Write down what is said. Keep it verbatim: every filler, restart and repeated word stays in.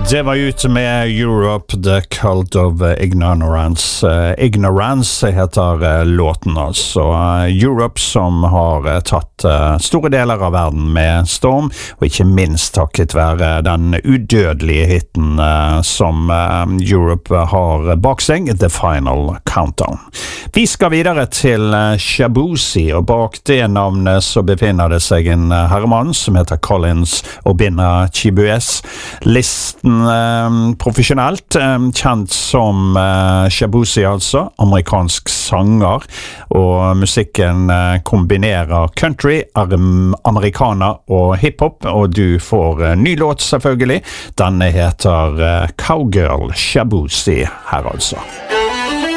Det var ute med Europe, The Cult of Ignorance. Uh, Ignorance heter uh, låten altså. Uh, Europe som har uh, tatt uh, store deler av verden med storm, og ikke minst takket være den udødelige hitten uh, som uh, Europe har bak seg, The Final Countdown. Vi skal videre til uh, Shaboozey, og bak det navnet så befinner det seg en uh, herremann som heter Collins Obinna Chibueze. Listen Um, profesjonelt, um, kjent som uh, Shaboozey altså, amerikansk sanger, og musikken uh, kombinerer country, americana og hiphop, og du får uh, ny låt selvfølgelig. Denne heter uh, Cowgirl Shaboozey her altså.